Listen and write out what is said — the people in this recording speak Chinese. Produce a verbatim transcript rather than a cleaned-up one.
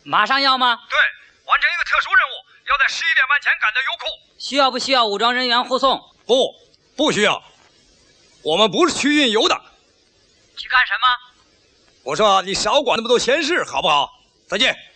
马上要吗？ 对，完成一个特殊任务，要在十一点半前赶到油库。 需要不需要武装人员护送？ 不，不需要。我们不是去运油的。 去干什么？ 我说你少管那么多闲事，好不好？再见。